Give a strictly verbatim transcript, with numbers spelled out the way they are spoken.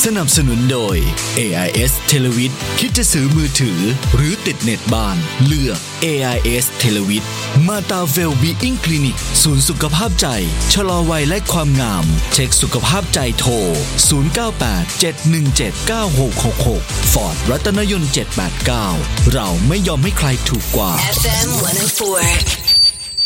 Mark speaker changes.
Speaker 1: นับสนุนโดย เอ ไอ เอส Televid คิดจะซื้อมือถือหรือติดเน็ตบ้านเลือก เอ ไอ เอส Televid มาตาเวลบีอิงคลินิกศูนย์สุขภาพใจชะลอวัยและความงามเช็คสุขภาพใจโทรศูนย์ เก้า แปด เจ็ด หนึ่ง เจ็ด เก้า หก หก หก Ford รัตนยนต์เจ็ด แปด เก้าเราไม่ยอมให้ใครถูกกว่า
Speaker 2: เอฟ เอ็ม หนึ่งศูนย์สี่